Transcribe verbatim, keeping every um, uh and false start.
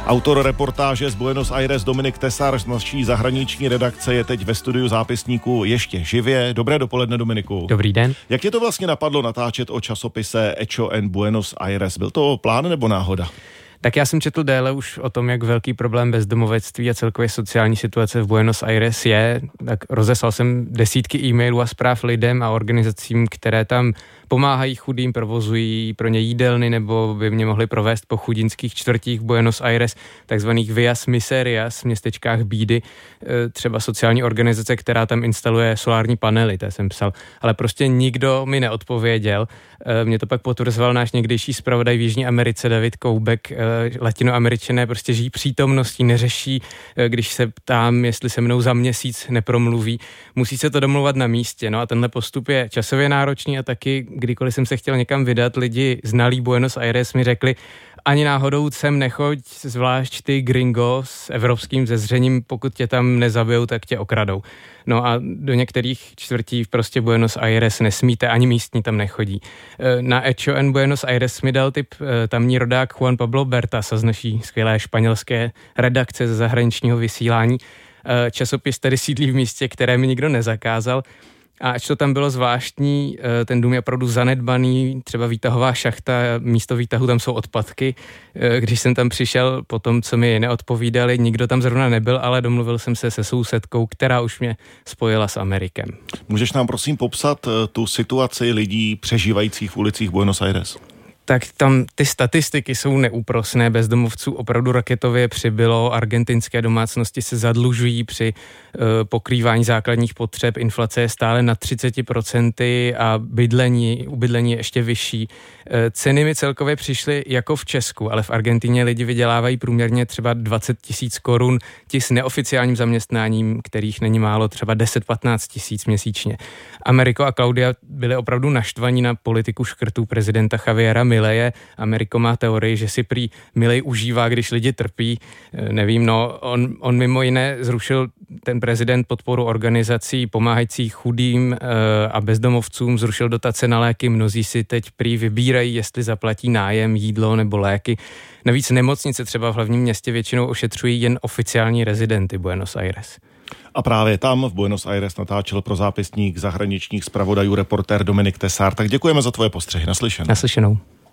Autor reportáže z Buenos Aires Dominik Tesar z naší zahraniční redakce je teď ve studiu Zápisníku ještě živě. Dobré dopoledne, Dominiku. Dobrý den. Jak tě to vlastně napadlo natáčet o časopise Hecho en Buenos Aires? Byl to plán nebo náhoda? Tak já jsem četl déle už o tom, jak velký problém bezdomovectví a celkově sociální situace v Buenos Aires je. Tak rozeslal jsem desítky e-mailů a zpráv lidem a organizacím, které tam pomáhají chudým, provozují pro ně jídelny nebo by mě mohli provést po chudinských čtvrtích v Buenos Aires, takzvaných Villas Miserias, v městečkách bídy, třeba sociální organizace, která tam instaluje solární panely, to jsem psal, ale prostě nikdo mi neodpověděl. Mě to pak potvrzoval náš někdejší zpravodaj v Jižní Americe David Koubek. Latinoameričané prostě žijí přítomností, neřeší, když se ptám, jestli se mnou za měsíc nepromluví. Musí se to domluvat na místě. No a tenhle postup je časově náročný a taky, kdykoliv jsem se chtěl někam vydat, lidi znalí Buenos Aires mi řekli, ani náhodou sem nechoď, zvlášť ty gringo s evropským zezřením, pokud tě tam nezabijou, tak tě okradou. No a do některých čtvrtí prostě Buenos Aires nesmíte, ani místní tam nechodí. Na Hecho en Buenos Aires mi dal tip tamní rodák Juan Pablo Bertasa z naší skvělé španělské redakce ze zahraničního vysílání. Časopis tady sídlí v místě, které mi nikdo nezakázal. A ač to tam bylo zvláštní, ten dům je opravdu zanedbaný, třeba výtahová šachta, místo výtahu tam jsou odpadky. Když jsem tam přišel po tom, co mi neodpovídali, nikdo tam zrovna nebyl, ale domluvil jsem se se sousedkou, která už mě spojila s Amerikem. Můžeš nám prosím popsat tu situaci lidí přežívajících v ulicích Buenos Aires? Tak tam ty statistiky jsou neúprosné, bezdomovců opravdu raketově přibylo, argentinské domácnosti se zadlužují při uh, pokrývání základních potřeb, inflace je stále na třicet procent a bydlení, ubydlení je ještě vyšší. Uh, ceny mi celkově přišly jako v Česku, ale v Argentině lidi vydělávají průměrně třeba dvacet tisíc korun, ti s neoficiálním zaměstnáním, kterých není málo, třeba deset patnáct tisíc měsíčně. Ameriko a Claudia byli opravdu naštvaní na politiku škrtů prezidenta Javiera Mileje. Ameriko má teorii, že si prý Milej užívá, když lidi trpí. Nevím, no, on, on mimo jiné zrušil ten prezident podporu organizací pomáhajících chudým e, a bezdomovcům, zrušil dotace na léky, mnozí si teď prý vybírají, jestli zaplatí nájem, jídlo nebo léky. Navíc nemocnice třeba v hlavním městě většinou ošetřují jen oficiální rezidenty Buenos Aires. A právě tam v Buenos Aires natáčel pro Zápisník zahraničních zpravodajů reportér Dominik Tesar. Tak děkujeme za tvoje postřehy. Naslyšenou. Naslyšenou.